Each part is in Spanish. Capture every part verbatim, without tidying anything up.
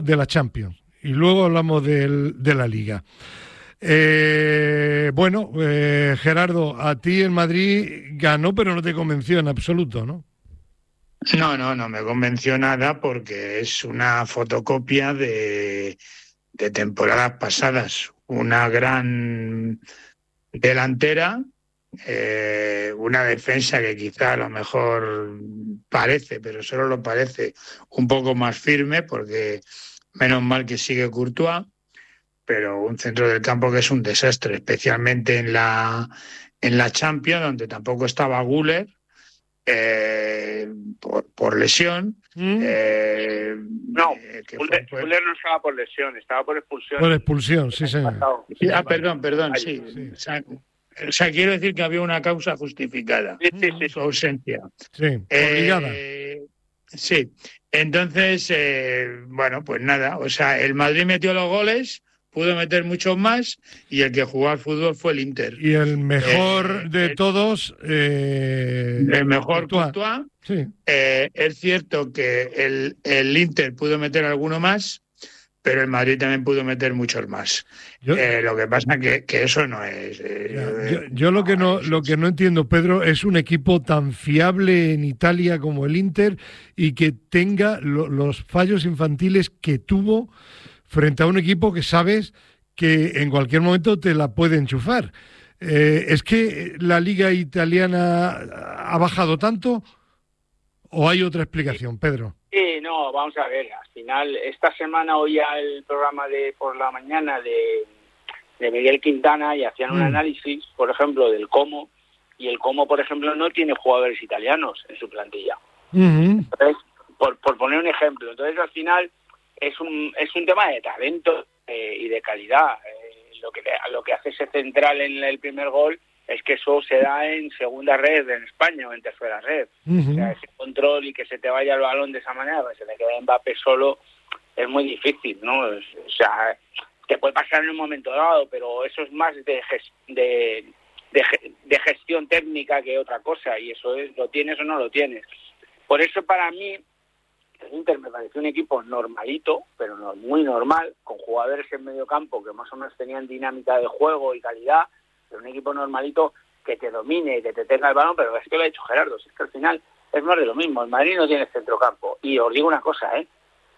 de la Champions y luego hablamos del, de la Liga. Eh, bueno, eh, Gerardo, a ti el Madrid ganó, pero no te convenció en absoluto, ¿no? No, no, no me convenció nada porque es una fotocopia de, de temporadas pasadas. Una gran delantera, eh, una defensa que quizá a lo mejor parece, pero solo lo parece, un poco más firme, porque menos mal que sigue Courtois, pero un centro del campo que es un desastre, especialmente en la, en la Champions, donde tampoco estaba Güler, eh, por, por lesión. ¿Mm? Eh, no, eh, que Güler, fue, Güler no estaba por lesión, estaba por expulsión. Por expulsión, sí, señor. Ah, perdón, perdón, sí. sí. O, sea, o sea, quiero decir que había una causa justificada, sí, sí, sí. su ausencia. Sí, obligada. Eh, sí, entonces, eh, bueno, pues nada, o sea, el Madrid metió los goles, pudo meter muchos más, y el que jugó al fútbol fue el Inter. Y el mejor eh, de eh, todos... Eh, el mejor Courtois. Courtois. Sí. Eh, es cierto que el, el Inter pudo meter alguno más, pero el Madrid también pudo meter muchos más. Yo, eh, lo que pasa que, que eso no es... Eh, ya, yo, yo lo que no es, lo que no entiendo, Pedro, es un equipo tan fiable en Italia como el Inter y que tenga lo, los fallos infantiles que tuvo frente a un equipo que sabes que en cualquier momento te la puede enchufar. Eh, ¿Es que la liga italiana ha bajado tanto o hay otra explicación, Pedro? Sí, no, vamos a ver, al final, esta semana oía el programa de por la mañana de, de Miguel Quintana y hacían mm. un análisis, por ejemplo, del Como, y el Como, por ejemplo, no tiene jugadores italianos en su plantilla. Uh-huh. Entonces, por, por poner un ejemplo, entonces al final es un es un tema de talento eh, y de calidad. Eh, lo que lo que hace ese central en el primer gol es que eso se da en segunda red en España o en tercera red. Uh-huh. O sea, ese control y que se te vaya el balón de esa manera, que se te quede Mbappé solo, es muy difícil, ¿no? O sea, te puede pasar en un momento dado, pero eso es más de gest- de, de, de gestión técnica que otra cosa, y eso es, lo tienes o no lo tienes. Por eso para mí el Inter me pareció un equipo normalito, pero no muy normal, con jugadores en medio campo que más o menos tenían dinámica de juego y calidad, pero un equipo normalito que te domine y que te tenga el balón, pero es que lo ha dicho Gerardo, es que al final es más de lo mismo. El Madrid no tiene centrocampo, y os digo una cosa, ¿eh?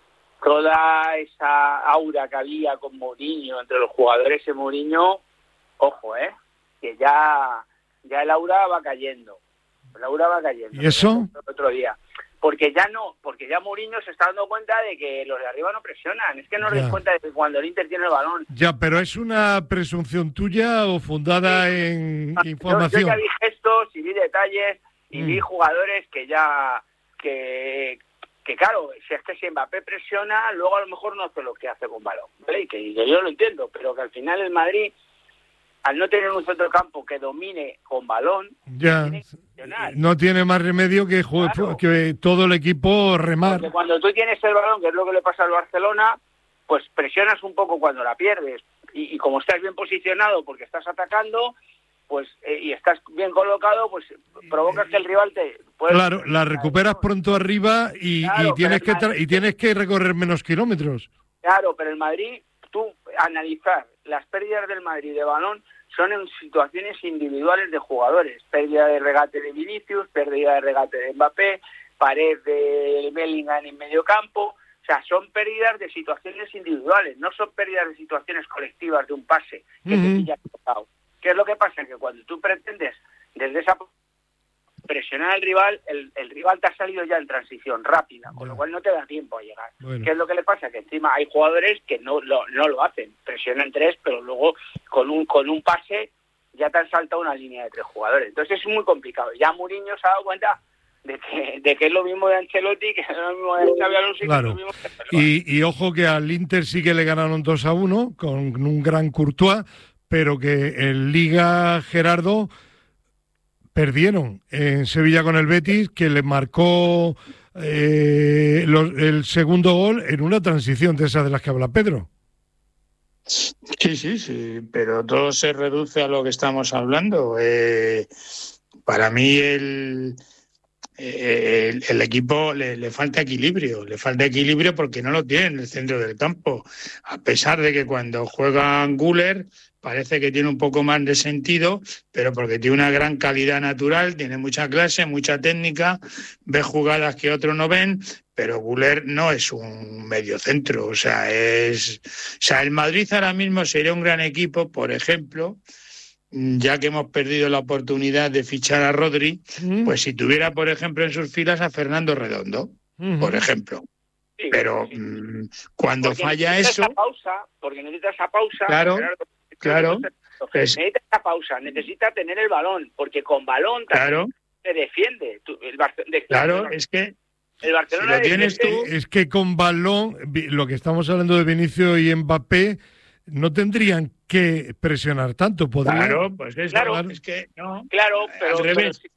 Toda esa aura que había con Mourinho, entre los jugadores de Mourinho, ojo, ¿eh? Que ya, ya el aura va cayendo, el aura va cayendo. ¿Y eso? El otro día. Porque ya no, porque ya Mourinho se está dando cuenta de que los de arriba no presionan. Es que no os dais cuenta de que cuando el Inter tiene el balón... Ya, pero ¿es una presunción tuya o fundada sí. en no, información? Yo, yo ya vi gestos y vi detalles y mm. vi jugadores que ya... que que claro, si es que si Mbappé presiona, luego a lo mejor no hace lo que hace con balón, ¿vale? Y que, que yo lo entiendo, pero que al final el Madrid, al no tener un centrocampo que domine con balón, ya no tiene más remedio que, juegue, claro. que todo el equipo remar. Porque cuando tú tienes el balón, que es lo que le pasa al Barcelona, pues presionas un poco cuando la pierdes. Y, y como estás bien posicionado porque estás atacando, pues eh, y estás bien colocado, pues provocas que el rival te... Puede... Claro, la recuperas pronto arriba y, claro, y, tienes que Madrid... y tienes que recorrer menos kilómetros. Claro, pero el Madrid, tú analizar las pérdidas del Madrid de balón son en situaciones individuales de jugadores. Pérdida de regate de Vinicius, pérdida de regate de Mbappé, pared de Bellingham en medio campo. O sea, son pérdidas de situaciones individuales, no son pérdidas de situaciones colectivas de un pase que uh-huh. te pilla tocado. ¿Qué es lo que pasa? Que cuando tú pretendes desde esa presionar al rival, el, el rival te ha salido ya en transición rápida, con lo cual no te da tiempo a llegar. Bueno. ¿Qué es lo que le pasa? Que encima hay jugadores que no lo, no lo hacen, presionan tres, pero luego con un con un pase ya te han saltado una línea de tres jugadores. Entonces es muy complicado. Ya Mourinho se ha dado cuenta de que, de que es lo mismo de Ancelotti, que es lo mismo de Xabi Alonso, claro. que es lo mismo de y, y ojo que al Inter sí que le ganaron dos a uno con un gran Courtois, pero que en Liga, Gerardo, perdieron en Sevilla con el Betis, que le marcó eh, los, el segundo gol en una transición de esas de las que habla Pedro. Sí, sí, sí, pero todo se reduce a lo que estamos hablando. Eh, para mí el, eh, el, el equipo le, le falta equilibrio, le falta equilibrio porque no lo tiene en el centro del campo, a pesar de que cuando juega Güler parece que tiene un poco más de sentido, pero porque tiene una gran calidad natural, tiene mucha clase, mucha técnica, ve jugadas que otros no ven, pero Güler no es un mediocentro, o sea, es, o sea, el Madrid ahora mismo sería un gran equipo, por ejemplo, ya que hemos perdido la oportunidad de fichar a Rodri, mm. pues si tuviera, por ejemplo, en sus filas a Fernando Redondo, mm. por ejemplo. Sí, pero sí. Mmm, cuando porque falla eso... Esa pausa, porque necesita esa pausa... Claro, Gerardo, claro. Pues, necesita esa pausa, necesita tener el balón, porque con balón claro. se defiende. El Barce- de, claro, es que... El Barcelona si lo tienes tú, es que con balón, lo que estamos hablando de Vinicius y Mbappé, no tendrían que presionar tanto, podrían. Claro, pues es, claro, es que no. Claro, pero al revés. Pero...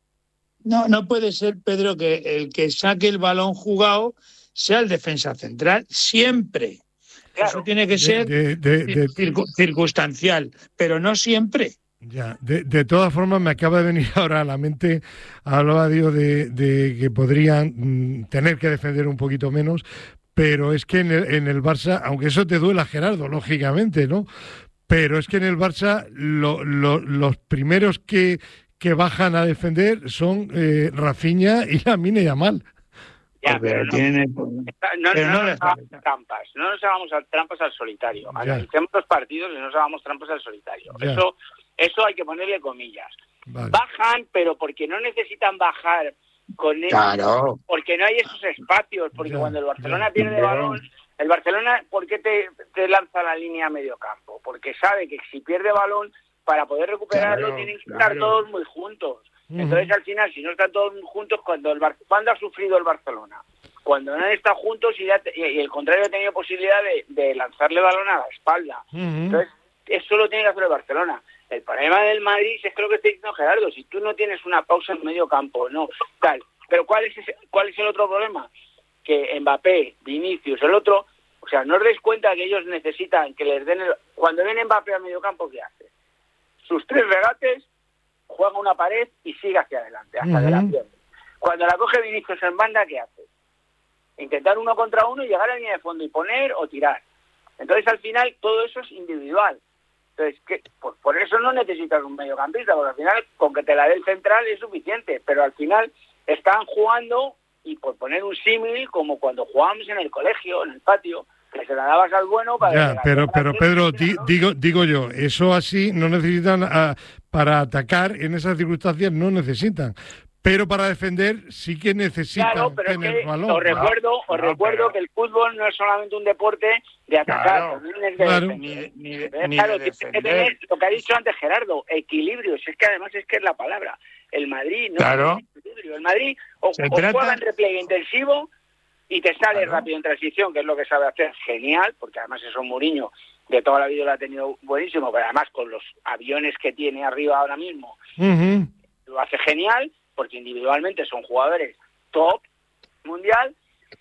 No, no puede ser, Pedro, que el que saque el balón jugado sea el defensa central siempre. Claro. Eso tiene que ser de, de, de, de... Circun, circunstancial, pero no siempre. Ya, de, de todas formas me acaba de venir ahora a la mente, hablaba Dios de, de que podrían mm, tener que defender un poquito menos, pero es que en el, en el Barça, aunque eso te duela, Gerardo, lógicamente, ¿no? Pero es que en el Barça lo, lo, los primeros que, que bajan a defender son eh, Rafinha y Lamine Yamal. Ya, pero no, tiene... no, no, pero no, no nos hagamos trampas, no nos hagamos trampas al solitario. Ya. Analicemos los partidos y no nos hagamos trampas al solitario. Ya. Eso, eso hay que ponerle comillas. Vale. Bajan, pero porque no necesitan bajar con él, claro. porque no hay esos espacios, porque ya, cuando el Barcelona ya, pierde el balón, el Barcelona, ¿por qué te, te lanza la línea a medio campo? Porque sabe que si pierde balón, para poder recuperarlo, claro, tienen que estar claro. todos muy juntos. Uh-huh. Entonces, al final, si no están todos juntos, cuando el Bar... ¿cuándo ha sufrido el Barcelona? Cuando no han estado juntos y, ya te... y el contrario ha tenido posibilidad de, de lanzarle balón a la espalda. Uh-huh. Entonces, eso lo tiene que hacer el Barcelona. El problema del Madrid es creo que está diciendo Gerardo, si tú no tienes una pausa en medio campo, no, tal. Pero ¿cuál es ese, cuál es el otro problema? Que Mbappé, Vinicius, el otro, o sea, no os dais cuenta que ellos necesitan que les den el... Cuando ven Mbappé a medio campo, ¿qué hace? Sus tres regates, juega una pared y sigue hacia adelante, hasta uh-huh. adelante. Cuando la coge Vinicius en banda, ¿qué hace? Intentar uno contra uno y llegar a la línea de fondo y poner o tirar. Entonces, al final, todo eso es individual. Entonces, ¿qué? Pues por eso no necesitas un mediocampista, porque al final, con que te la dé el central es suficiente, pero al final están jugando, y por poner un símil, como cuando jugábamos en el colegio, en el patio, que se la dabas al bueno para... Ya, pero, pero Pedro, di, digo, digo yo, eso así no necesitan, a, para atacar en esas circunstancias no necesitan. Pero para defender sí que necesitan claro, pero tener es que balón. Os recuerdo, no, os no, recuerdo pero... que el fútbol no es solamente un deporte de atacar, claro, también es de claro. defender. Ni, ni, Pero, ni claro, de tienes que tener lo que ha dicho antes Gerardo, equilibrio. Si es que además es que es la palabra. El Madrid no claro. tiene equilibrio. El Madrid o, o trata... juega en repliegue intensivo y te sale claro. rápido en transición, que es lo que sabe hacer, genial, porque además eso Mourinho de toda la vida lo ha tenido buenísimo, pero además con los aviones que tiene arriba ahora mismo, uh-huh. lo hace genial, porque individualmente son jugadores top mundial,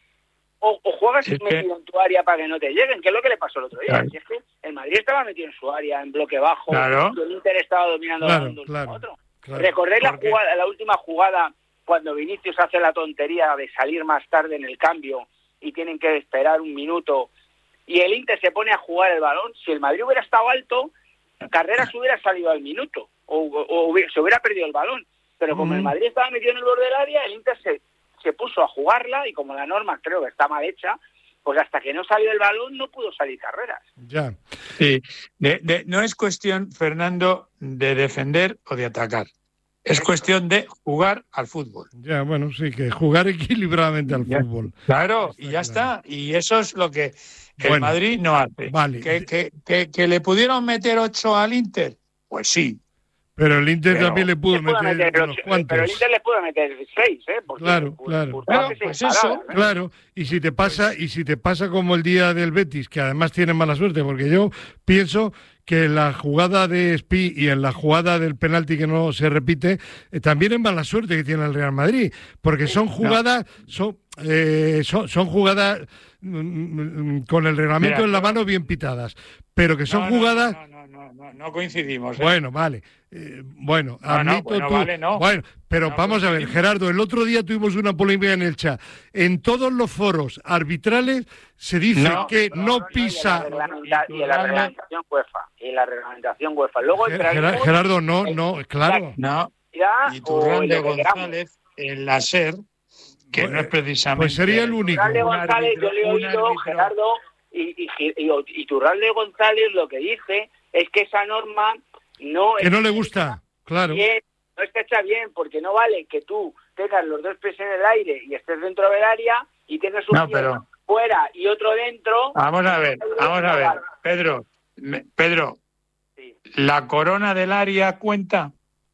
o, o juegas es metido que... en tu área para que no te lleguen, que es lo que le pasó el otro día. Claro. Si es que el Madrid estaba metido en su área, en bloque bajo, claro. y el Inter estaba dominando claro, el claro, otro. Claro. ¿Recordáis la, Porque... jugada, la última jugada cuando Vinicius hace la tontería de salir más tarde en el cambio y tienen que esperar un minuto y el Inter se pone a jugar el balón? Si el Madrid hubiera estado alto, Carreras hubiera salido al minuto o, o, o hubiera, se hubiera perdido el balón. Pero como mm. el Madrid estaba metido en el borde del área, el Inter se, se puso a jugarla y como la norma creo que está mal hecha, pues hasta que no salió el balón no pudo salir Carreras. Ya. Sí, de, de, no es cuestión, Fernando, de defender o de atacar. Es cuestión de jugar al fútbol. Ya, bueno, sí, que jugar equilibradamente al ya. fútbol. Claro, está y ya claro. está. Y eso es lo que el bueno, Madrid no hace. Vale. ¿Que, que, que, ¿Que le pudieron meter ocho al Inter? Pues sí. Pero el Inter pero, también le pudo meter, meter unos cuantos. Pero el Inter le pudo meter seis, ¿eh? Porque claro, claro. Claro, pues eso, ¿eh? Claro. Y si te pasa, y si te pasa como el día del Betis, que además tiene mala suerte, porque yo pienso que en la jugada de Espi y en la jugada del penalti que no se repite, eh, también es mala suerte que tiene el Real Madrid, porque son jugadas, son, eh, son, son jugadas mm, con el reglamento Mira, en la mano bien pitadas, pero que son no, no, jugadas no, no, no, no, no, no coincidimos. ¿eh? Bueno, vale. Eh, bueno, no, no, admito bueno, tú. Vale, no. Bueno, pero no vamos a ver, Gerardo, el otro día tuvimos una polémica en el chat. En todos los foros arbitrales se dice no, que no, no, no, pisa. Y en la, reglamenta- y en la reglamentación UEFA. Y en la reglamentación UEFA. Luego el Ger- Gerardo, no, no, claro. No. Y o Turrón de lo que González en la SER, que Pues, no es precisamente. pues sería el único. Turralde Un González, árbitro, yo le he un oído, árbitro. Gerardo, y, y, y, y Turralde González lo que dice es que esa norma no Que es no le gusta, claro. bien, no está hecha bien, porque no vale que tú tengas los dos pies en el aire y estés dentro del área y tienes un No, pie pero- fuera y otro dentro. Vamos a ver, vamos a ver. Pedro, me- Pedro, Sí. ¿la corona del área cuenta?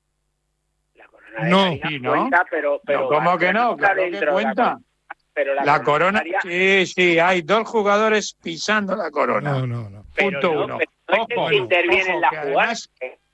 La corona de No, área sí, ¿no? cuenta, pero, pero No, ¿cómo que no? está Claro que dentro, cuenta. La, pero la, La corona, del área- sí, sí, hay dos jugadores pisando la corona. No, no, no. pero Punto no, uno. pero no es el Ojo, que interviene ojo, en la que jugada. además-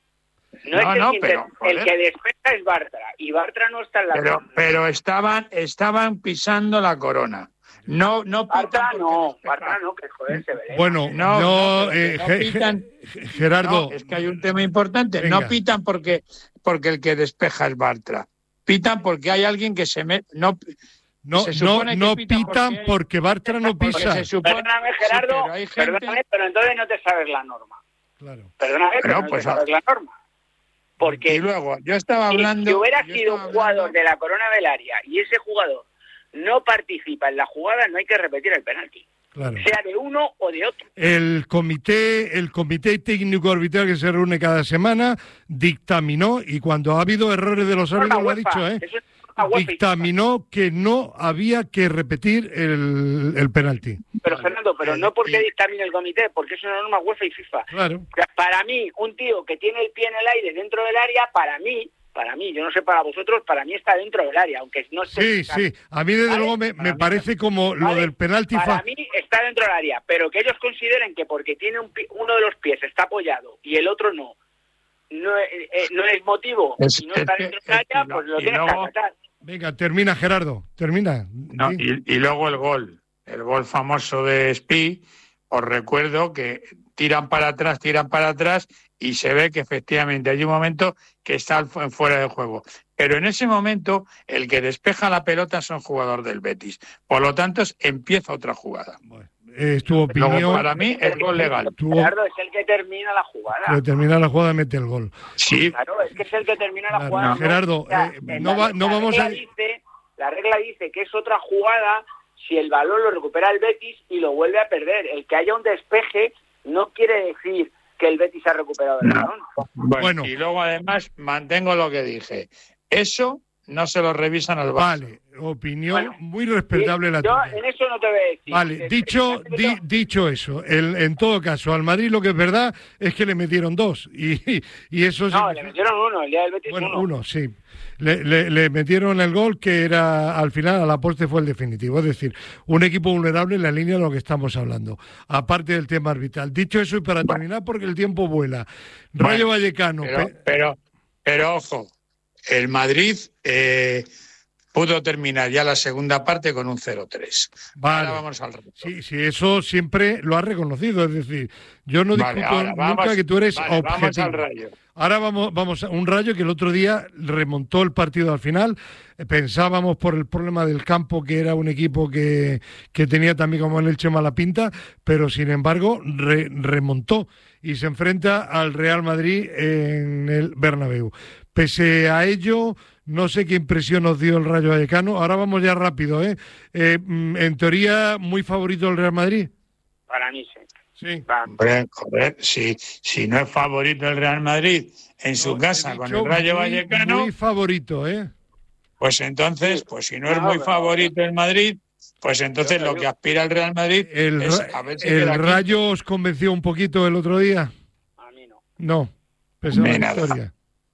No, No, es el, no, que, pero, inter- el joder. que despeja es Bartra, y Bartra no está en la Pero, corona. pero estaban, estaban pisando la corona. No, no pitan Bartra porque no, despeja. Bartra no, que joder, se ve. Bueno, No, no, no, pero eh, que no Ge- pitan. Ge- Gerardo, No, es que hay un tema importante. Venga. No pitan porque, porque el que despeja es Bartra. Pitan porque hay alguien que se mete. No, no, se no, supone que no pitan pitan porque- porque Bartra no porque pisa. se supone. Perdóname, Sí, Gerardo, pero hay gente- perdóname, pero entonces no te sabes la norma. Claro. Perdóname, pero Bueno, no pues, te sabes la norma. Porque Y luego, yo estaba si- hablando. si hubiera yo sido estaba un jugador hablando- de la corona del área y ese jugador no participa en la jugada, no hay que repetir el penalti. Claro. Sea de uno o de otro. El comité, el comité técnico arbitral que se reúne cada semana dictaminó, y cuando ha habido errores de los árbitros lo ha dicho, ¿eh? Eso es una UEFA y Dictaminó que no había que repetir el, el penalti. FIFA. Pero Fernando, pero El- no porque el- dictamine el comité, porque es una norma UEFA y FIFA. Claro. O sea, para mí, un tío que tiene el pie en el aire dentro del área, para mí, para mí, yo no sé para vosotros, para mí está dentro del área, aunque no esté... Sí, sí. A mí, desde ¿Vale? luego, me, me mí parece como lo ¿vale? del penalti. Para fa- mí está dentro del área, pero que ellos consideren que porque tiene un pi- uno de los pies está apoyado y el otro no, no, eh, eh, no es motivo Es- y no es está que- dentro del es que área, no- pues lo y tienes que luego- acatar. Venga, termina, Gerardo. Termina. No, Sí. y, y luego el gol, el gol famoso de Spi, os recuerdo que tiran para atrás, tiran para atrás y se ve que efectivamente hay un momento que está fu- fuera de juego. Pero en ese momento el que despeja la pelota es un jugador del Betis. Por lo tanto, es- empieza otra jugada. Bueno, es tu opinión. Luego, para mí es gol legal. Tu- Gerardo es el que termina la jugada. que termina la jugada, mete el gol. Sí, Claro, es que es el que termina la Claro, jugada. Gerardo, O sea, eh, en no la- va- no la vamos regla a- Dice, la regla dice que es otra jugada si el balón lo recupera el Betis y lo vuelve a perder. El que haya un despeje no quiere decir que el Betis ha recuperado el No. balón. bueno, Bueno. y luego además mantengo lo que dije. Eso no se lo revisan al Barça. Vale, opinión Bueno, muy respetable la Yo tuya. en eso no te voy a decir. Vale, Eh, dicho, eh, di- dicho eso, el- en todo caso, al Madrid lo que es verdad es que le metieron dos. Y, y eso No, significa- le metieron uno, el día del Betis Bueno, uno. uno, sí. Le, le- le metieron el gol que era, al final, a la poste fue el definitivo. Es decir, un equipo vulnerable en la línea de lo que estamos hablando. Aparte del tema arbitral. Dicho eso, y para terminar, porque el tiempo vuela. Rayo Bueno, Vallecano. Pero, pe- pero, pero ojo, el Madrid eh, pudo terminar ya la segunda parte con un cero tres. Vale. Ahora vamos al resto. Sí, sí, eso siempre lo has reconocido. Es decir, yo no Vale, discuto ahora nunca vamos- que tú eres vale, vamos objetivo. al Rayo. Ahora vamos, vamos a un Rayo que el otro día remontó el partido al final. Eh, Pensábamos por el problema del campo que era un equipo que, que tenía también como en el Elche mala pinta, pero sin embargo re- remontó y se enfrenta al Real Madrid en el Bernabéu. Pese a ello, no sé qué impresión nos dio el Rayo Vallecano. Ahora vamos ya rápido, ¿eh? Eh, mm, en teoría, muy favorito el Real Madrid. Para mí sí. Sí. Para- Hombre, joder, si, si no es favorito el Real Madrid en su No, casa he con dicho el Rayo muy- Vallecano, Muy favorito, ¿eh? pues entonces, pues si no es No, muy pero- favorito el Madrid, pues entonces Pero- lo que aspira el Real Madrid El, es Ra- a ver si el queda aquí. Rayo os convenció un poquito el otro día. A mí no. No, pese a la Hombre, nada. victoria.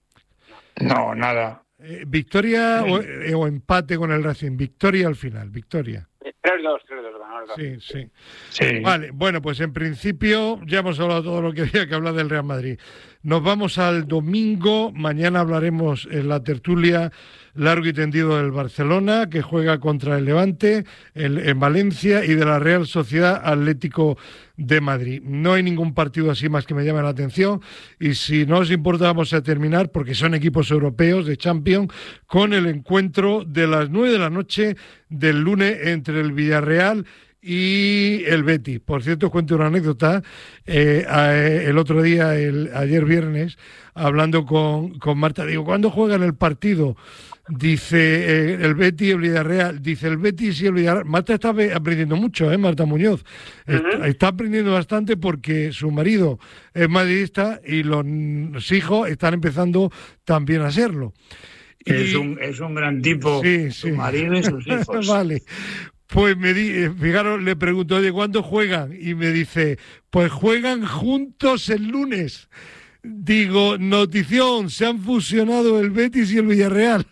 No, nada. Eh, victoria o, eh, o empate con el Racing. Victoria al final, victoria. tres dos, tres dos ganó el Racing. Sí, sí. Sí. Vale, bueno, pues en principio ya hemos hablado todo lo que había que hablar del Real Madrid. Nos vamos al domingo. Mañana hablaremos en la tertulia largo y tendido del Barcelona, que juega contra el Levante el- en Valencia, y de la Real Sociedad Atlético de Madrid. No hay ningún partido así más que me llame la atención, y si no os importa vamos a terminar, porque son equipos europeos de Champions, con el encuentro de las nueve de la noche del lunes entre el Villarreal y el Betis. Por cierto, os cuento una anécdota. Eh, el otro día, el, ayer viernes, hablando con, con Marta, digo, ¿cuándo juegan el partido? Dice eh, el Betis y el Villarreal. Dice el Betis y el Villarreal. Marta está aprendiendo mucho, ¿eh? Marta Muñoz. Uh-huh. Está, está aprendiendo bastante porque su marido es madridista y los, los hijos están empezando también a serlo. Es, y, un, es un gran tipo, sí, su sí. marido y sus hijos. Vale. Pues me di, fijaros, le pregunto, oye, ¿cuándo juegan? Y me dice, pues juegan juntos el lunes. Digo, notición, se han fusionado el Betis y el Villarreal.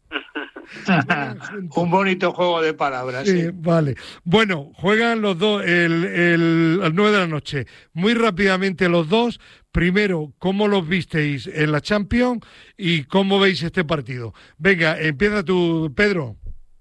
Un bonito juego de palabras. Sí, sí. Vale. Bueno, juegan los dos el, el, a las nueve de la noche. Muy rápidamente los dos. Primero, ¿cómo los visteis en la Champions y cómo veis este partido? Venga, empieza tú, Pedro.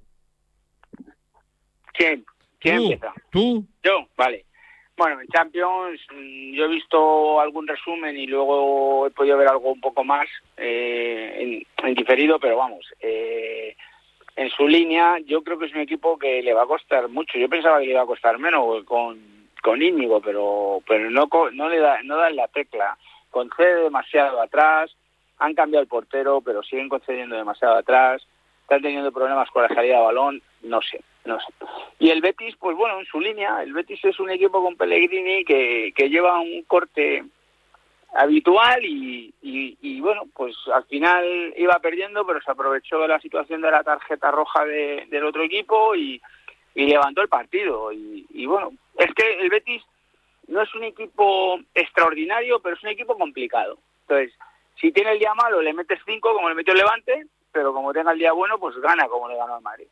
¿Quién? ¿Quién ¿Tú? empieza? ¿Tú? Yo, vale. Bueno, en Champions yo he visto algún resumen y luego he podido ver algo un poco más eh, en, en diferido, pero vamos, eh, en su línea yo creo que es un equipo que le va a costar mucho. Yo pensaba que le iba a costar menos con, con Íñigo, pero pero no no le da no da en la tecla. Concede demasiado atrás, han cambiado el portero, pero siguen concediendo demasiado atrás, están teniendo problemas con la salida de balón, no sé. No sé. Y el Betis, pues bueno, en su línea, el Betis es un equipo con Pellegrini que, que lleva un corte habitual y, y, y bueno, pues al final iba perdiendo, pero se aprovechó de la situación de la tarjeta roja de, del otro equipo y, y levantó el partido. Y, y bueno, es que el Betis no es un equipo extraordinario, pero es un equipo complicado. Entonces, si tiene el día malo, le metes cinco, como le metió el Levante, pero como tenga el día bueno, pues gana, como le ganó al Madrid.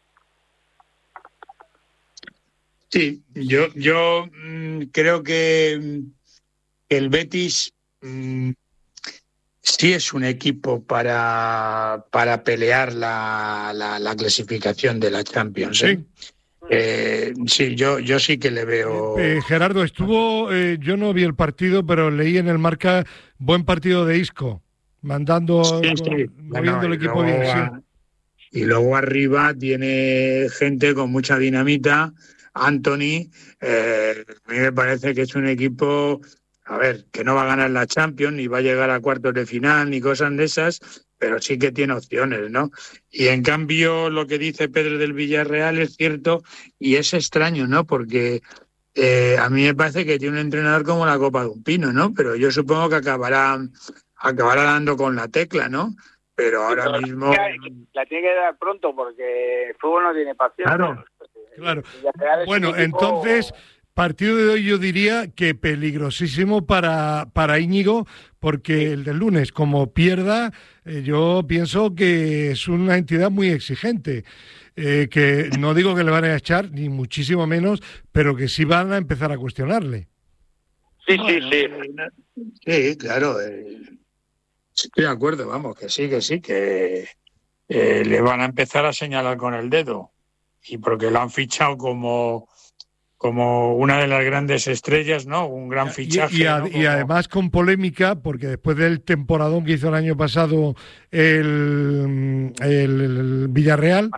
Sí, yo yo mmm, creo que mmm, el Betis mmm, sí es un equipo para para pelear la, la, la clasificación de la Champions. ¿eh? Sí, eh, sí yo yo sí que le veo. Eh, Gerardo, estuvo, eh, yo no vi el partido, pero leí en el Marca buen partido de Isco, mandando, sí, sí. moviendo Bueno, el equipo bien. A, sí. Y luego arriba tiene gente con mucha dinamita. Anthony, eh, a mí me parece que es un equipo, a ver, que no va a ganar la Champions, ni va a llegar a cuartos de final, ni cosas de esas, pero sí que tiene opciones, ¿no? Y en cambio, lo que dice Pedro del Villarreal es cierto, y es extraño, ¿no? Porque eh, a mí me parece que tiene un entrenador como la copa de un pino, ¿no? Pero yo supongo que acabará, acabará dando con la tecla, ¿no? Pero ahora pero mismo... La tiene que dar pronto porque el fútbol no tiene paciencia. Claro. Claro. Bueno, equipo... entonces, partido de hoy yo diría que peligrosísimo para, para Íñigo, porque sí. El del lunes, como pierda, eh, yo pienso que es una entidad muy exigente, eh, que no digo que le van a echar, ni muchísimo menos, pero que sí van a empezar a cuestionarle. Sí, bueno, sí, sí. Sí, claro. Eh, estoy de acuerdo, vamos, que sí, que sí, que eh, le van a empezar a señalar con el dedo. Y porque lo han fichado como, como una de las grandes estrellas, ¿no? Un gran fichaje. Y, y, a, ¿no? y además con polémica, porque después del temporadón que hizo el año pasado el, el, el Villarreal.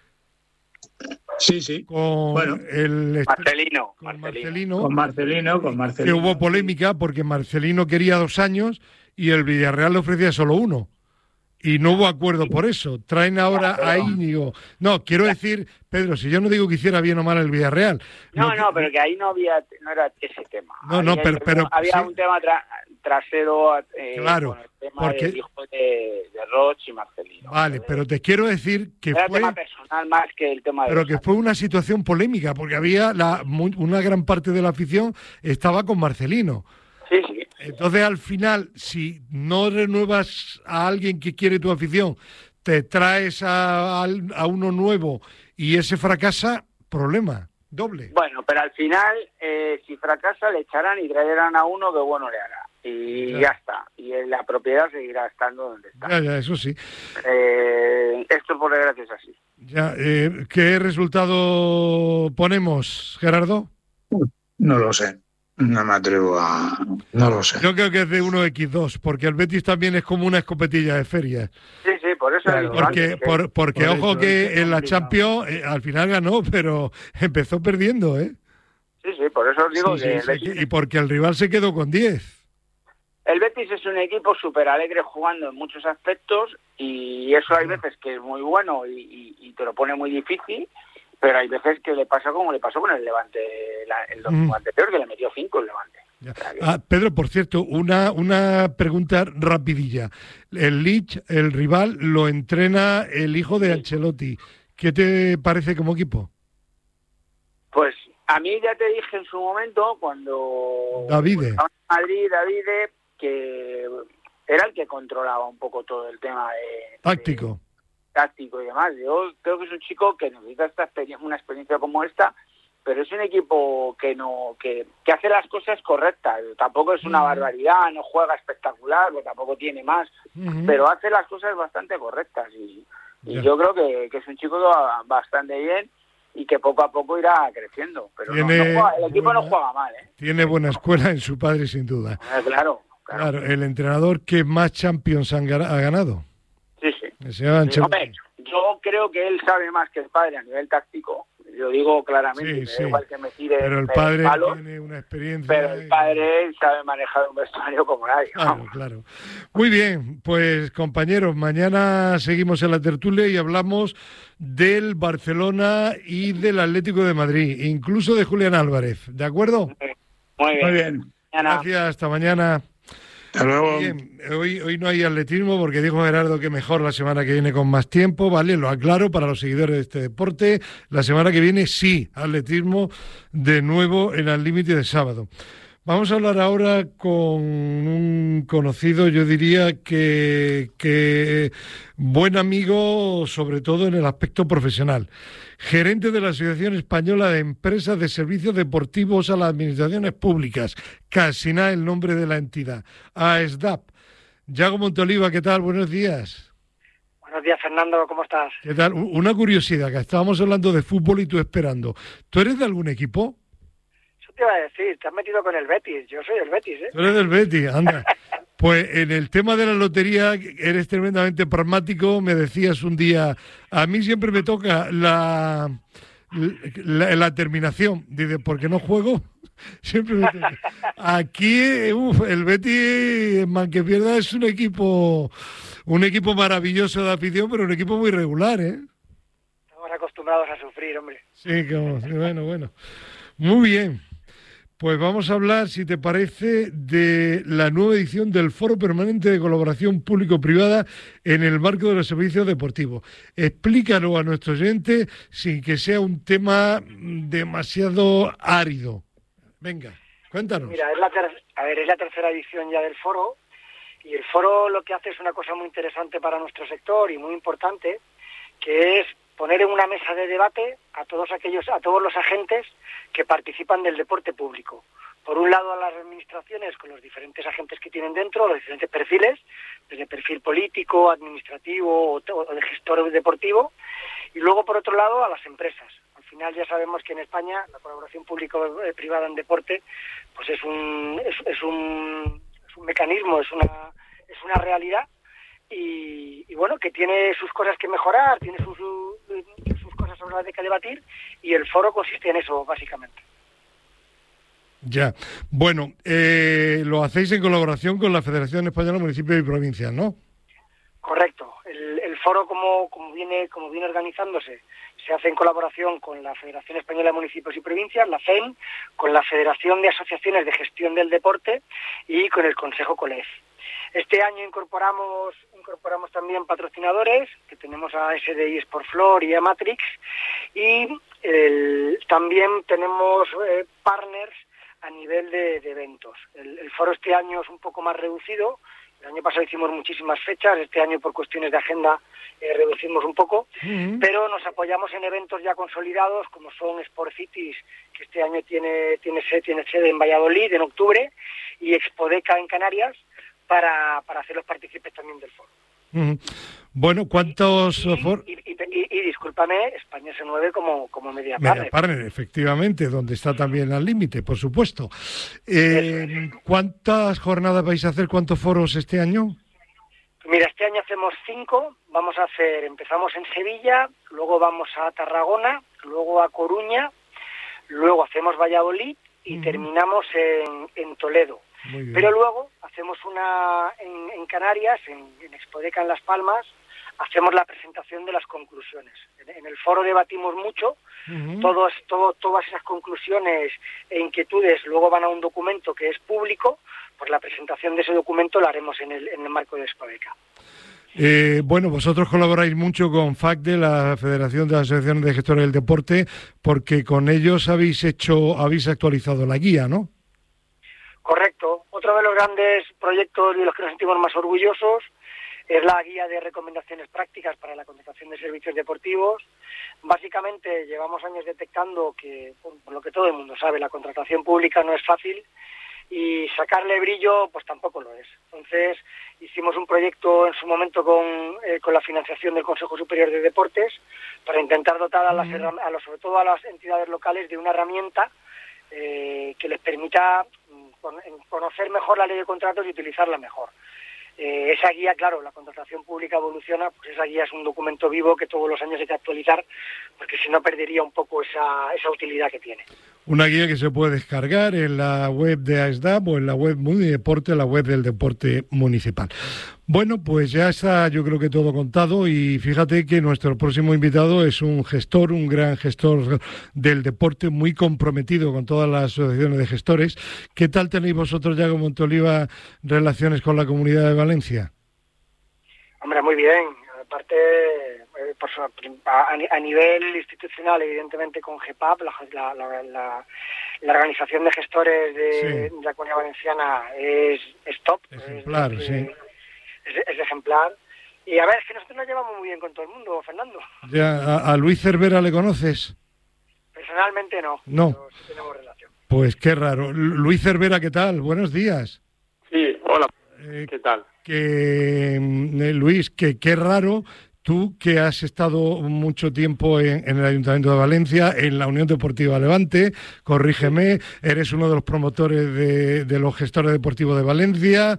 Sí, sí. Con bueno, el Marcelino, con Marcelino. Marcelino. Con Marcelino, con Marcelino. Que hubo polémica porque Marcelino quería dos años y el Villarreal le ofrecía solo uno. Y no hubo acuerdo por eso. Traen ahora a Íñigo. No, quiero decir, Pedro, si yo no digo que hiciera bien o mal el Villarreal. No, que... no, pero que ahí no había, no era ese tema. No, había, no, pero... pero había sí. un tema tra trasero eh, claro, con el tema porque... del hijo de, de Roch y Marcelino. Vale, ¿sabes? Pero te quiero decir que era fue... tema personal más que el tema de... Pero que fue una situación polémica, porque había la, una gran parte de la afición estaba con Marcelino. Sí, sí. Entonces, al final, si no renuevas a alguien que quiere tu afición, te traes a, a, a uno nuevo y ese fracasa, problema, doble. Bueno, pero al final, eh, si fracasa, le echarán y traerán a uno que bueno le hará. Y ya, ya está. Y la propiedad seguirá estando donde está. Ya, ya, eso sí. Eh, esto, por desgracia, es así. Ya, eh, ¿qué resultado ponemos, Gerardo? No lo sé. No me atrevo a... no lo sé. Yo creo que es de uno equis dos, porque el Betis también es como una escopetilla de feria. Sí, sí, por eso... Claro, Porque, antes, por, porque por ojo eso, que es en la complicado. Champions eh, al final ganó, pero empezó perdiendo, ¿eh? Sí, sí, por eso os digo Sí, que sí, el sí, Betis, Y porque el rival se quedó con diez. el Betis es un equipo súper alegre jugando en muchos aspectos y eso hay veces que es muy bueno y, y, y te lo pone muy difícil, pero hay veces que le pasa como le pasó con el Levante, la, el domingo Mm. anterior, que le metió cinco el Levante. Ya. O sea que- Ah, Pedro, por cierto, una, una pregunta rapidilla. El Leeds, el rival, lo entrena el hijo de Ancelotti. ¿Qué te parece como equipo? Pues a mí ya te dije en su momento, cuando Davide. estaba en Madrid, Davide, que era el que controlaba un poco todo el tema de, Táctico. de táctico y demás. Yo creo que es un chico que necesita esta experiencia, una experiencia como esta, pero es un equipo que no que, que hace las cosas correctas. Tampoco es una Mm. barbaridad, no juega espectacular, pues tampoco tiene más, Ujú. pero hace las cosas bastante correctas y, y Ya. yo creo que, que es un chico que va bastante bien y que poco a poco irá creciendo. Pero no- Tiene no juega- el equipo no buena- juega mal, ¿eh? Tiene buena escuela en su padre, sin duda. Eh, Claro, claro. Claro, el entrenador que más Champions han gana- ha ganado. Sí, sí. El señor Ancelotti. Hombre, yo creo que él sabe más que el padre a nivel táctico. Lo digo claramente, Sí, me da sí. igual que me tire Pero el eh, padre palos, tiene una experiencia. pero el padre sabe manejar un vestuario como nadie. Claro, vamos. claro. Muy bien, pues compañeros, mañana seguimos en la tertulia y hablamos del Barcelona y del Atlético de Madrid, incluso de Julián Álvarez. ¿De acuerdo? Muy bien. Muy bien. Mañana. Gracias, hasta mañana. Hasta luego. Bien, hoy, hoy no hay atletismo porque dijo Gerardo que mejor la semana que viene con más tiempo, ¿vale? Lo aclaro para los seguidores de este deporte. La semana que viene sí, atletismo de nuevo en el límite de sábado. Vamos a hablar ahora con un conocido, yo diría que, que buen amigo, sobre todo en el aspecto profesional. Gerente de la Asociación Española de Empresas de Servicios Deportivos a las Administraciones Públicas, Casina, el nombre de la entidad, A E S D A P. Yago Montoliva, ¿qué tal? Buenos días. Buenos días, Fernando, ¿cómo estás? ¿Qué tal? U- Una curiosidad, que estábamos hablando de fútbol y tú esperando. ¿Tú eres de algún equipo? Eso te iba a decir, te has metido con el Betis, yo soy el Betis, ¿eh? Tú eres del Betis, anda. Pues en el tema de la lotería eres tremendamente pragmático. Me decías un día, a mí siempre me toca la, la, la terminación. Dice, porque no juego, siempre me toca. Aquí, uf, el Betis, man que pierda, es un equipo, un equipo maravilloso de afición, pero un equipo muy regular, ¿eh? Estamos acostumbrados a sufrir, hombre. Sí, como, sí, bueno, bueno. Muy bien. Pues vamos a hablar, si te parece, de la nueva edición del Foro Permanente de Colaboración Público-Privada en el marco de los servicios deportivos. Explícalo a nuestro oyente sin que sea un tema demasiado árido. Venga, cuéntanos. Mira, es la ter- a ver, es la tercera edición ya del foro y el foro lo que hace es una cosa muy interesante para nuestro sector y muy importante, que es poner en una mesa de debate a todos aquellos, a todos los agentes que participan del deporte público. Por un lado, a las administraciones con los diferentes agentes que tienen dentro, los diferentes perfiles, desde perfil político, administrativo o, o de gestor deportivo, y luego, por otro lado, a las empresas. Al final ya sabemos que en España la colaboración público-privada en deporte pues es un, es, es un, es un mecanismo, es una, es una realidad, y, y bueno, que tiene sus cosas que mejorar, tiene sus, sus, sus cosas sobre las que debatir, y el foro consiste en eso, básicamente. Ya. Bueno, eh, lo hacéis en colaboración con la Federación Española de Municipios y Provincias, ¿no? Correcto. El, el foro, como, como viene como viene organizándose, se hace en colaboración con la Federación Española de Municipios y Provincias, la F E M, con la Federación de Asociaciones de Gestión del Deporte y con el Consejo COLEF. Este año incorporamos incorporamos también patrocinadores, que tenemos a S D I Sportflor y a Matrix, y el, también tenemos eh, partners a nivel de, de eventos. El, el foro este año es un poco más reducido. El año pasado hicimos muchísimas fechas, este año por cuestiones de agenda eh, reducimos un poco, Uh-huh. pero nos apoyamos en eventos ya consolidados como son Sport Cities, que este año tiene tiene sede, tiene sede en Valladolid en octubre, y Expodeca en Canarias, para, para hacerlos partícipes también del foro. Uh-huh. Bueno, ¿cuántos...? Y, for... y, y, y, y, y discúlpame, España se mueve como, como media partner. Media partner, efectivamente, donde está también al límite, por supuesto. Eh, ¿Cuántas jornadas vais a hacer? ¿Cuántos foros este año? Mira, este año hacemos cinco. Vamos a hacer, empezamos en Sevilla, luego vamos a Tarragona, luego a Coruña, luego hacemos Valladolid y uh-huh. terminamos en, en Toledo. Pero luego hacemos una en, en Canarias, en, en Expodeca en Las Palmas, hacemos la presentación de las conclusiones. En, en el foro debatimos mucho, uh-huh. todos, todo, todas esas conclusiones e inquietudes luego van a un documento que es público, pues la presentación de ese documento la haremos en el, en el marco de Expodeca. Eh, bueno, vosotros colaboráis mucho con FACDE, la Federación de las Asociaciones de Gestores del Deporte, porque con ellos habéis hecho, habéis actualizado la guía, ¿no? Correcto. Otro de los grandes proyectos de los que nos sentimos más orgullosos es la guía de recomendaciones prácticas para la contratación de servicios deportivos. Básicamente llevamos años detectando que, por lo que todo el mundo sabe, la contratación pública no es fácil y sacarle brillo pues tampoco lo es. Entonces hicimos un proyecto en su momento con, eh, con la financiación del Consejo Superior de Deportes para intentar dotar a las, a los, sobre todo a las entidades locales de una herramienta eh, que les permita conocer mejor la ley de contratos y utilizarla mejor. Eh, esa guía, claro, la contratación pública evoluciona, pues esa guía es un documento vivo que todos los años hay que actualizar, porque si no perdería un poco esa, esa utilidad que tiene. Una guía que se puede descargar en la web de AESDAP o en la web Munideporte, la web del deporte municipal. Bueno, pues ya está, yo creo que todo contado, y fíjate que nuestro próximo invitado es un gestor, un gran gestor del deporte, muy comprometido con todas las asociaciones de gestores. ¿Qué tal tenéis vosotros, Yago Montoliva, relaciones con la Comunidad de Valencia? Hombre, muy bien. Aparte, eh, por su, a, a nivel institucional, evidentemente con GEPAP, la, la, la, la organización de gestores de, sí. de la Comunidad Valenciana es, es top. Ejemplar, es, sí. Es, es ejemplar. Y a ver, es que nosotros nos llevamos muy bien con todo el mundo, Fernando. Ya, ¿a, a Luis Cervera le conoces? Personalmente no. No. Pero sí tenemos relación. Pues qué raro. Luis Cervera, ¿qué tal? Buenos días. Sí, hola. Eh, ¿Qué tal? Que eh, Luis, que qué raro, tú que has estado mucho tiempo en, en el Ayuntamiento de Valencia, en la Unión Deportiva Levante, corrígeme, eres uno de los promotores de, de los gestores deportivos de Valencia,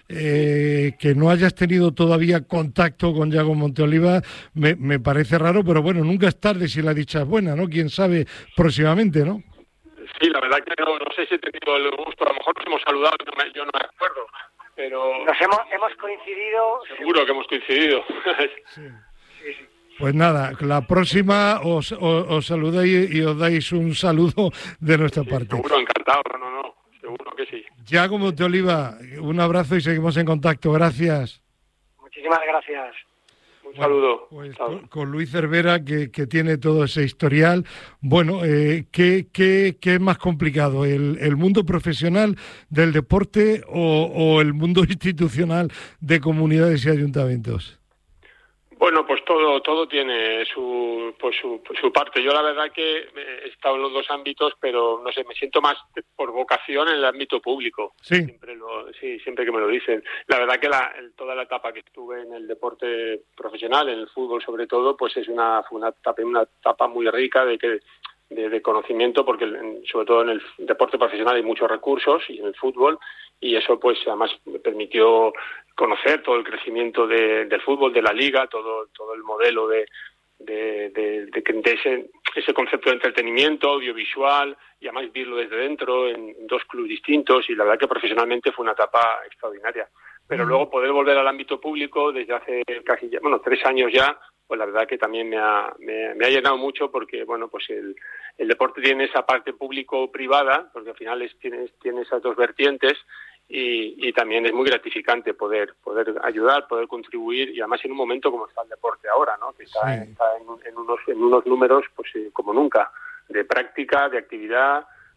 eh, que no hayas tenido todavía contacto con Yago Montoliva, me, me parece raro, pero bueno, nunca es tarde si la dicha es buena, ¿no? Quién sabe próximamente, ¿no? Sí, la verdad que no, no sé si he tenido el gusto, a lo mejor nos hemos saludado, yo, me, yo no me acuerdo. Pero nos hemos hemos coincidido. Seguro que hemos coincidido. Sí. Sí, sí. Pues nada, la próxima os, os, os saludáis y os dais un saludo de nuestra sí, parte. Seguro, encantado, no, no, no, seguro que sí. Yago Montoliva, un abrazo y seguimos en contacto, gracias. Muchísimas gracias. Un saludo. Pues con, con Luis Cervera, que, que tiene todo ese historial. Bueno, eh, ¿qué, qué, ¿qué es más complicado? ¿El, el mundo profesional del deporte o, o el mundo institucional de comunidades y ayuntamientos? Bueno, pues todo todo tiene su pues su, su parte. Yo la verdad que he estado en los dos ámbitos, pero no sé, me siento más por vocación en el ámbito público. Sí. Siempre lo, sí, siempre que me lo dicen. La verdad que la, toda la etapa que estuve en el deporte profesional, en el fútbol sobre todo, pues es una fue una etapa, una etapa muy rica de que de, de conocimiento, porque sobre todo en el deporte profesional hay muchos recursos y en el fútbol, y eso pues además me permitió conocer todo el crecimiento de, del fútbol, de la liga, todo todo el modelo de de, de, de, de ese, ese concepto de entretenimiento audiovisual, y además verlo desde dentro en, en dos clubes distintos, y la verdad que profesionalmente fue una etapa extraordinaria. Pero luego poder volver al ámbito público desde hace casi ya, bueno, tres años ya, pues la verdad que también me ha, me, me ha llenado mucho, porque bueno, pues el, el deporte tiene esa parte público-privada, porque al final es, tiene, tiene esas dos vertientes, y, y también es muy gratificante poder poder ayudar, poder contribuir, y además en un momento como está el deporte ahora, ¿no? Que está, sí. está en, en unos en unos números pues eh, como nunca, de práctica, de actividad,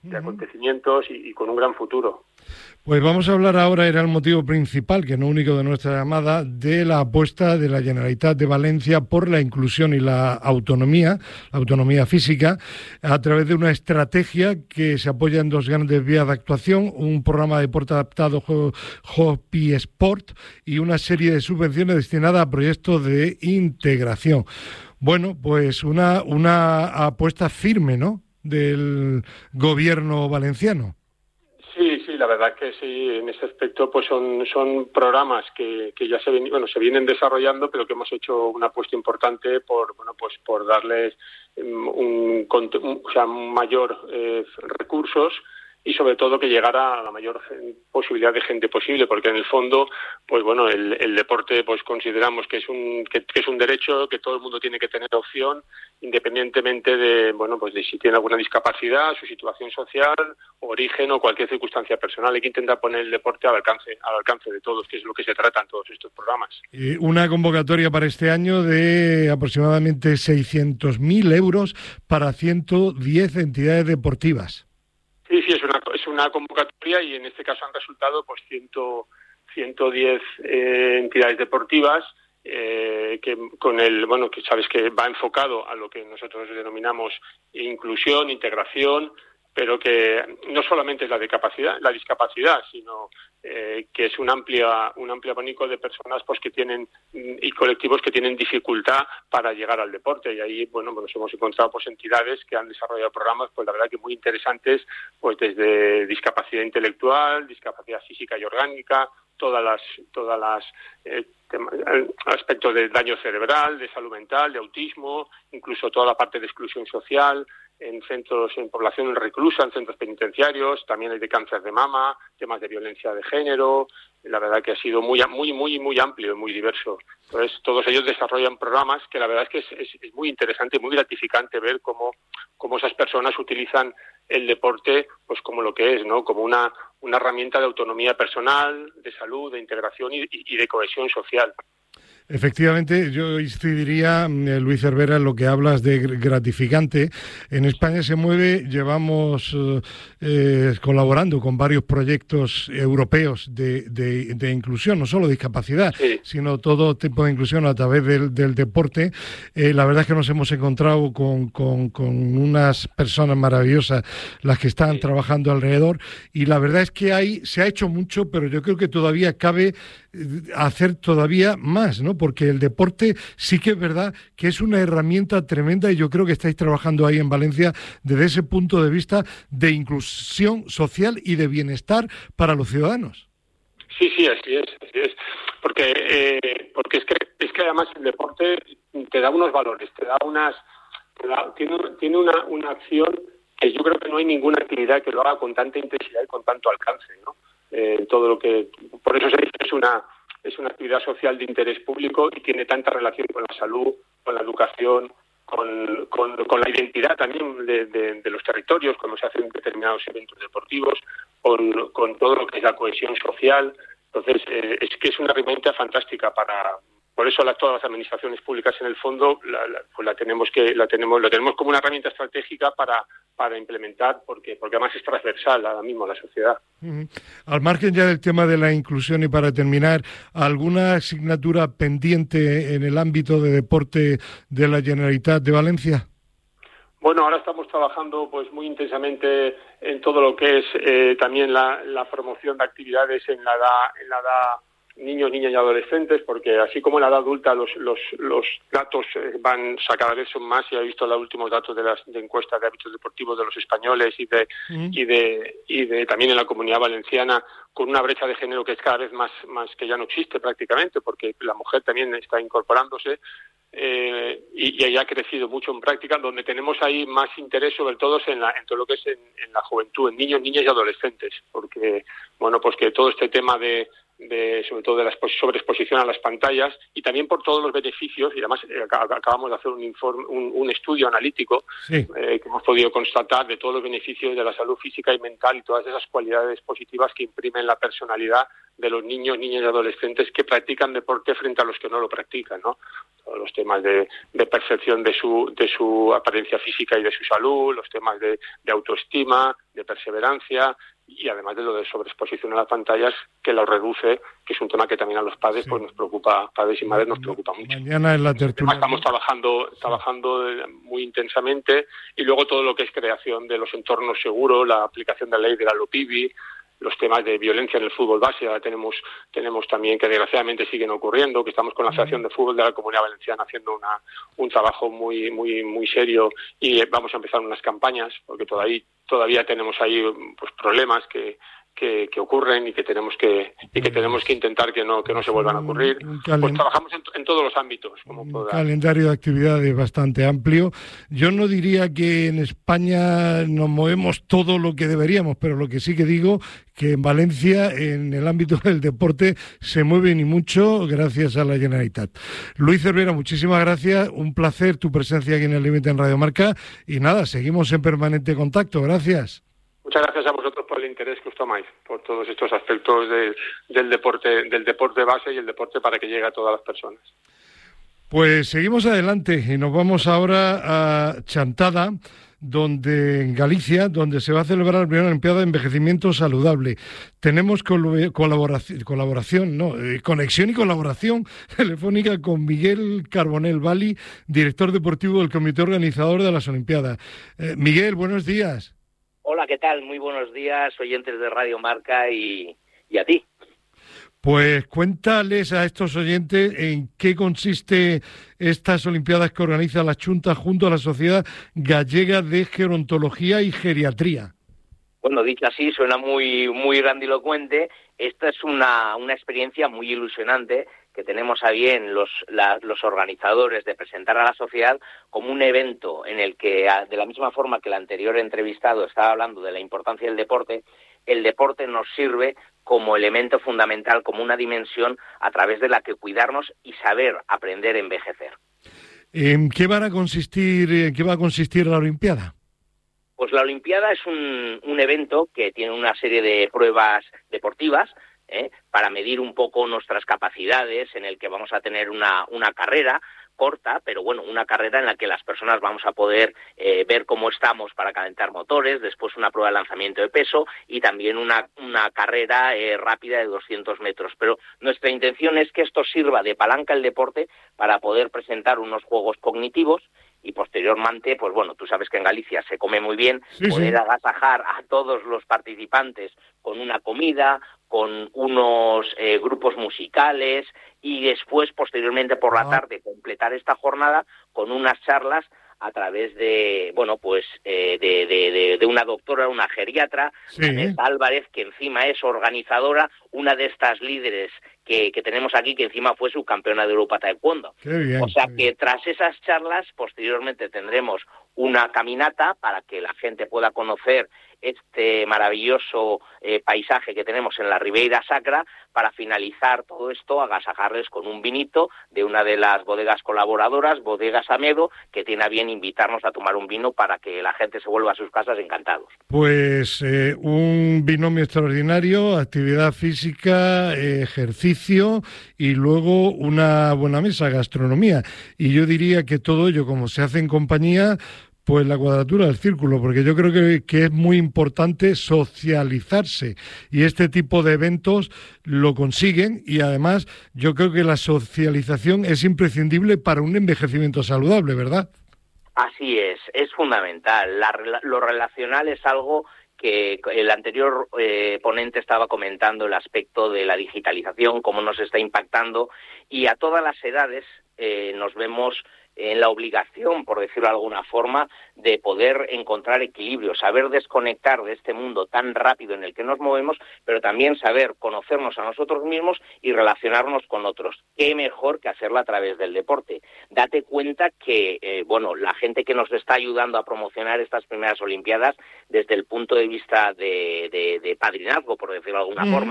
de acontecimientos y, y con un gran futuro. Pues vamos a hablar ahora, era el motivo principal, que no único de nuestra llamada, de la apuesta de la Generalitat de Valencia por la inclusión y la autonomía, la autonomía física, a través de una estrategia que se apoya en dos grandes vías de actuación, un programa de deporte adaptado Hopi Sport y una serie de subvenciones destinadas a proyectos de integración. Bueno, pues una, una apuesta firme, ¿no?, del gobierno valenciano. Sí, sí, la verdad que sí, en ese aspecto pues son son programas que, que ya se ven, bueno, se vienen desarrollando, pero que hemos hecho una apuesta importante por bueno pues por darles un, un, un o sea, mayor eh, recursos y sobre todo que llegara a la mayor posibilidad de gente posible, porque en el fondo, pues bueno, el, el deporte pues consideramos que es un que, que es un derecho, que todo el mundo tiene que tener opción, independientemente de bueno pues de si tiene alguna discapacidad, su situación social, origen o cualquier circunstancia personal. Hay que intentar poner el deporte al alcance al alcance de todos, que es lo que se trata en todos estos programas. Eh, una convocatoria para este año de aproximadamente seiscientos mil euros para ciento diez entidades deportivas. Sí, sí, es una es una convocatoria y en este caso han resultado pues ciento diez eh, entidades deportivas eh, que con el bueno que sabes que va enfocado a lo que nosotros denominamos inclusión, integración, pero que no solamente es la discapacidad, la discapacidad, sino eh, que es un amplia un amplio abanico de personas pues que tienen y colectivos que tienen dificultad para llegar al deporte, y ahí bueno pues nos hemos encontrado pues entidades que han desarrollado programas pues la verdad que muy interesantes, pues desde discapacidad intelectual, discapacidad física y orgánica, todas las todas las eh, tema, aspectos de daño cerebral, de salud mental, de autismo, incluso toda la parte de exclusión social, en centros, en población reclusa, en centros penitenciarios, también hay de cáncer de mama, temas de violencia de género. La verdad que ha sido muy muy muy muy amplio y muy diverso. Entonces todos ellos desarrollan programas que la verdad es que es, es, es muy interesante, muy gratificante ver cómo, cómo esas personas utilizan el deporte pues como lo que es, ¿no?, como una una herramienta de autonomía personal, de salud, de integración y, y de cohesión social. Efectivamente, yo incidiría, eh, Luis Cervera, en lo que hablas de gratificante. En España se mueve, llevamos eh, colaborando con varios proyectos europeos de, de, de inclusión, no solo discapacidad, sí, sino todo tipo de inclusión a través del, del deporte. Eh, la verdad es que nos hemos encontrado con, con, con unas personas maravillosas, las que están sí. trabajando alrededor, y la verdad es que hay, se ha hecho mucho, pero yo creo que todavía cabe hacer todavía más, ¿no? Porque el deporte sí que es verdad que es una herramienta tremenda y yo creo que estáis trabajando ahí en Valencia desde ese punto de vista de inclusión social y de bienestar para los ciudadanos. Sí, sí, así es, así es. Porque eh, porque es que es que además el deporte te da unos valores, te da unas te da, tiene tiene una una acción que yo creo que no hay ninguna actividad que lo haga con tanta intensidad y con tanto alcance, ¿no? Eh, todo lo que por eso se dice que es una es una actividad social de interés público y tiene tanta relación con la salud, con la educación, con, con, con la identidad también de, de, de los territorios cuando se hacen determinados eventos deportivos, con, con todo lo que es la cohesión social. Entonces eh, es que es una herramienta fantástica para por eso la, todas las administraciones públicas en el fondo la, la, pues la tenemos que la tenemos lo tenemos como una herramienta estratégica para para implementar porque porque además es transversal ahora mismo a la sociedad. Uh-huh. Al margen ya del tema de la inclusión y para terminar, ¿alguna asignatura pendiente en el ámbito de deporte de la Generalitat de Valencia? Bueno, ahora estamos trabajando pues muy intensamente en todo lo que es eh, también la, la promoción de actividades en la edad en la edad niños, niñas y adolescentes, porque así como en la edad adulta los los los datos van, o sea, cada vez son más, y he visto los últimos datos de las de encuestas de hábitos deportivos de los españoles y de mm. y de y de también en la Comunidad Valenciana, con una brecha de género que es cada vez más más que ya no existe prácticamente, porque la mujer también está incorporándose. Eh, y, y ha crecido mucho en práctica, donde tenemos ahí más interés sobre todo en, la, en todo lo que es en, en la juventud, en niños, niñas y adolescentes, porque bueno, pues que todo este tema de de sobre todo de la sobreexposición a las pantallas, y también por todos los beneficios, y además eh, acabamos de hacer un informe, un, un estudio analítico sí. eh, que hemos podido constatar de todos los beneficios de la salud física y mental y todas esas cualidades positivas que imprimen la personalidad de los niños, niñas y adolescentes que practican deporte frente a los que no lo practican, ¿no? Todos los temas de, de percepción de su de su apariencia física y de su salud, los temas de, de autoestima, de perseverancia, y además de lo de sobreexposición a las pantallas, que lo reduce, que es un tema que también a los padres sí. pues nos preocupa, padres y madres nos preocupa mucho. Mañana en la tertulia estamos trabajando trabajando muy intensamente, y luego todo lo que es creación de los entornos seguros, la aplicación de la ley de la LOPIBI, los temas de violencia en el fútbol base, ahora tenemos tenemos también, que desgraciadamente siguen ocurriendo, que estamos con la Asociación de Fútbol de la Comunidad Valenciana haciendo una un trabajo muy muy muy serio, y vamos a empezar unas campañas, porque todavía todavía tenemos ahí pues problemas que Que, que ocurren y que tenemos que y que tenemos que intentar que no que no se vuelvan a ocurrir. Pues trabajamos en, en todos los ámbitos. Como un toda... calendario de actividades bastante amplio. Yo no diría que en España nos movemos todo lo que deberíamos, pero lo que sí que digo que en Valencia, en el ámbito del deporte, se mueve ni mucho gracias a la Generalitat. Luis Cervera, muchísimas gracias. Un placer tu presencia aquí en El Límite en Radio Marca. Y nada, seguimos en permanente contacto. Gracias. Muchas gracias a vosotros por el interés que os tomáis, por todos estos aspectos de, del deporte del deporte base y el deporte para que llegue a todas las personas. Pues seguimos adelante y nos vamos ahora a Chantada, donde en Galicia, donde se va a celebrar la primera Olimpiada de Envejecimiento Saludable. Tenemos col- colaboración, colaboración, no, eh, conexión y colaboración telefónica con Miguel Carbonell Bali, director deportivo del comité organizador de las Olimpiadas. Eh, Miguel, buenos días. Hola, ¿qué tal? Muy buenos días, oyentes de Radio Marca y, y a ti. Pues cuéntales a estos oyentes en qué consiste estas Olimpiadas que organiza la Xunta junto a la Sociedad Gallega de Gerontología y Geriatría. Bueno, dicho así, suena muy muy grandilocuente. Esta es una, una experiencia muy ilusionante que tenemos a bien los, la, los organizadores de presentar a la sociedad como un evento en el que, de la misma forma que el anterior entrevistado estaba hablando de la importancia del deporte, el deporte nos sirve como elemento fundamental, como una dimensión a través de la que cuidarnos y saber aprender a envejecer. ¿En qué van a consistir, en qué va a consistir la Olimpiada? Pues la Olimpiada es un, un evento que tiene una serie de pruebas deportivas, ¿eh? para medir un poco nuestras capacidades, en el que vamos a tener una, una carrera corta, pero bueno, una carrera en la que las personas vamos a poder eh, ver cómo estamos para calentar motores, después una prueba de lanzamiento de peso y también una, una carrera eh, rápida de doscientos metros. Pero nuestra intención es que esto sirva de palanca al deporte para poder presentar unos juegos cognitivos y posteriormente, pues bueno, tú sabes que en Galicia se come muy bien, sí, poder sí. agasajar a todos los participantes con una comida, con unos eh, grupos musicales y después, posteriormente por la ah. tarde, completar esta jornada con unas charlas a través de, bueno, pues eh, de, de, de, de una doctora, una geriatra, sí. Vanessa Álvarez, que encima es organizadora, una de estas líderes que, que tenemos aquí, que encima fue subcampeona de Europa Taekwondo. Qué bien, o sea qué que bien. Tras esas charlas, posteriormente tendremos una caminata para que la gente pueda conocer este maravilloso eh, paisaje que tenemos en la Ribeira Sacra, para finalizar todo esto, agasajarles con un vinito de una de las bodegas colaboradoras, Bodegas Amedo, que tiene a bien invitarnos a tomar un vino para que la gente se vuelva a sus casas encantados. Pues eh, un binomio extraordinario, actividad física, eh, ejercicio y luego una buena mesa, gastronomía. Y yo diría que todo ello, como se hace en compañía, pues la cuadratura del círculo, porque yo creo que, que es muy importante socializarse y este tipo de eventos lo consiguen, y además yo creo que la socialización es imprescindible para un envejecimiento saludable, ¿verdad? Así es, es fundamental. La, lo relacional es algo que el anterior eh, ponente estaba comentando, el aspecto de la digitalización, cómo nos está impactando, y a todas las edades eh, nos vemos en la obligación, por decirlo de alguna forma, de poder encontrar equilibrio, saber desconectar de este mundo tan rápido en el que nos movemos, pero también saber conocernos a nosotros mismos y relacionarnos con otros. ¿Qué mejor que hacerlo a través del deporte? Date cuenta que, eh, bueno, la gente que nos está ayudando a promocionar estas primeras Olimpiadas, desde el punto de vista de, de, de padrinazgo, por decirlo de alguna mm. forma,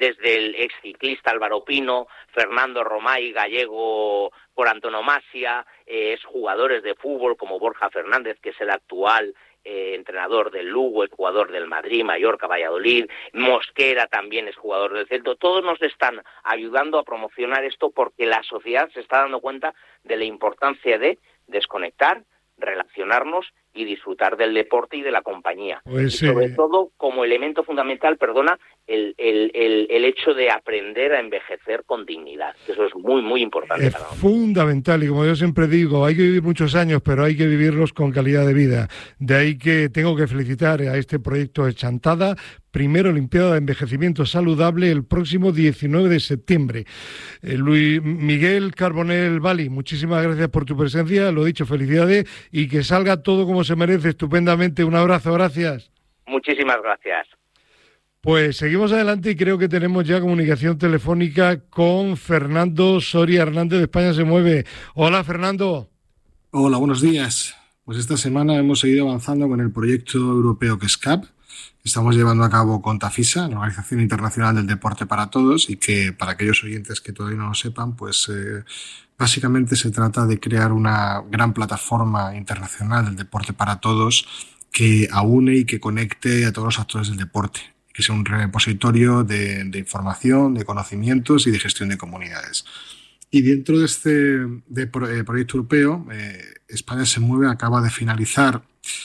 desde el exciclista Álvaro Pino, Fernando Romay, gallego por antonomasia, eh, exjugadores de fútbol como Borja Fernández, que es el actual eh, entrenador del Lugo, el jugador del Madrid, Mallorca, Valladolid, Mosquera también es jugador del Celta. Todos nos están ayudando a promocionar esto porque la sociedad se está dando cuenta de la importancia de desconectar, relacionarnos y disfrutar del deporte y de la compañía. Pues, y sobre eh... todo, como elemento fundamental, perdona, el, el, el, el hecho de aprender a envejecer con dignidad. Eso es muy, muy importante. Es fundamental, y como yo siempre digo, hay que vivir muchos años, pero hay que vivirlos con calidad de vida. De ahí que tengo que felicitar a este proyecto de Chantada, primera Olimpiada de Envejecimiento Saludable, el próximo diecinueve de septiembre. Eh, Luis Miguel Carbonell Bali, muchísimas gracias por tu presencia, lo dicho, felicidades, y que salga todo como se merece, estupendamente. Un abrazo, gracias. Muchísimas gracias. Pues seguimos adelante y creo que tenemos ya comunicación telefónica con Fernando Soria Hernández de España Se Mueve. Hola, Fernando. Hola, buenos días. Pues esta semana hemos seguido avanzando con el proyecto europeo que es C A P, que estamos llevando a cabo con Tafisa, la Organización Internacional del Deporte para Todos, y que para aquellos oyentes que todavía no lo sepan, pues eh, básicamente se trata de crear una gran plataforma internacional del deporte para todos que aúne y que conecte a todos los actores del deporte, que sea un repositorio de, de información, de conocimientos y de gestión de comunidades. Y dentro de este de pro, eh, proyecto europeo, eh, España Se Mueve acaba de finalizar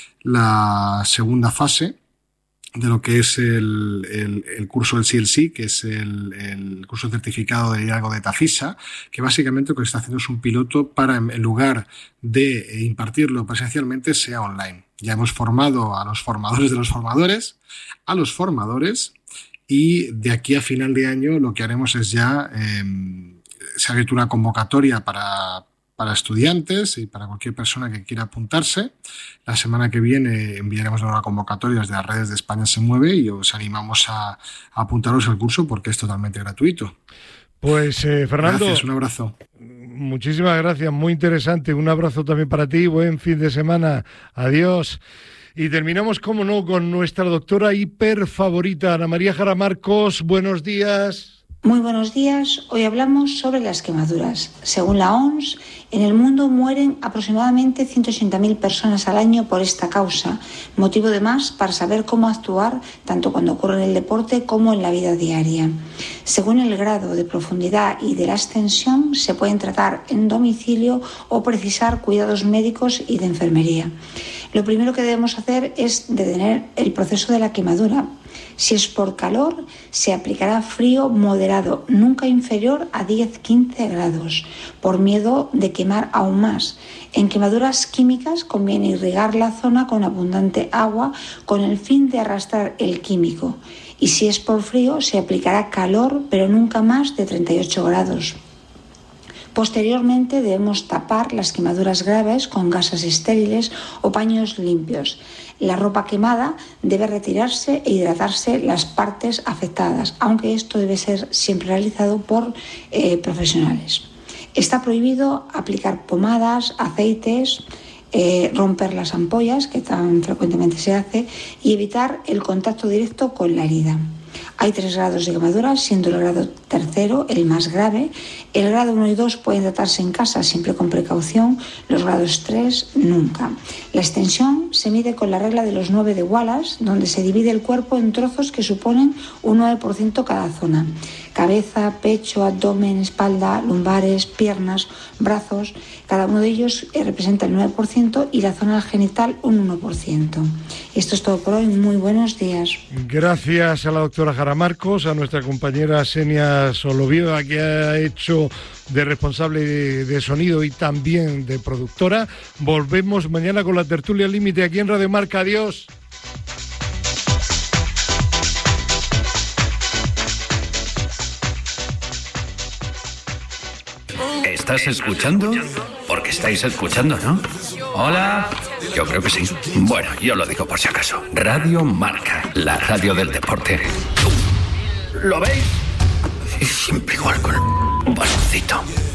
la segunda fase de lo que es el, el, el curso del C L C, que es el, el curso certificado de liderazgo de Tafisa, que básicamente lo que está haciendo es un piloto para, en lugar de impartirlo presencialmente, sea online. Ya hemos formado a los formadores de los formadores, a los formadores, y de aquí a final de año lo que haremos es ya, eh, se ha abierto una convocatoria para para estudiantes y para cualquier persona que quiera apuntarse. La semana que viene enviaremos una convocatoria desde las redes de España Se Mueve y os animamos a, a apuntaros al curso porque es totalmente gratuito. Pues eh, Fernando, gracias, un abrazo. Muchísimas gracias, muy interesante. Un abrazo también para ti, buen fin de semana. Adiós. Y terminamos, como no, con nuestra doctora hiper favorita, Ana María Jara Marcos. Buenos días. Muy buenos días. Hoy hablamos sobre las quemaduras. Según la O M S, en el mundo mueren aproximadamente ciento ochenta mil personas al año por esta causa, motivo de más para saber cómo actuar tanto cuando ocurre en el deporte como en la vida diaria. Según el grado de profundidad y de la extensión, se pueden tratar en domicilio o precisar cuidados médicos y de enfermería. Lo primero que debemos hacer es detener el proceso de la quemadura. Si es por calor, se aplicará frío moderado, nunca inferior a diez a quince grados, por miedo de quemar aún más. En quemaduras químicas conviene irrigar la zona con abundante agua con el fin de arrastrar el químico. Y si es por frío, se aplicará calor, pero nunca más de treinta y ocho grados. Posteriormente debemos tapar las quemaduras graves con gasas estériles o paños limpios. La ropa quemada debe retirarse e hidratarse las partes afectadas, aunque esto debe ser siempre realizado por eh, profesionales. Está prohibido aplicar pomadas, aceites, eh, romper las ampollas, que tan frecuentemente se hace, y evitar el contacto directo con la herida. Hay tres grados de quemadura, siendo el grado tercero el más grave. El grado uno y dos pueden tratarse en casa siempre con precaución, los grados tres nunca. La extensión se mide con la regla de los nueve de Wallace, donde se divide el cuerpo en trozos que suponen un nueve por ciento cada zona. Cabeza, pecho, abdomen, espalda, lumbares, piernas, brazos, cada uno de ellos representa el nueve por ciento y la zona genital un uno por ciento. Esto es todo por hoy, muy buenos días. Gracias a la doctora Jara Marcos, a nuestra compañera Xenia Solovieva, que ha hecho de responsable de, de sonido y también de productora. Volvemos mañana con la tertulia límite aquí en Radio Marca. Adiós. ¿Estás escuchando? Porque estáis escuchando, ¿no? Hola. Yo creo que sí. Bueno, yo lo digo por si acaso. Radio Marca, la radio del deporte. ¿Lo veis? Y siempre igual con un baloncito.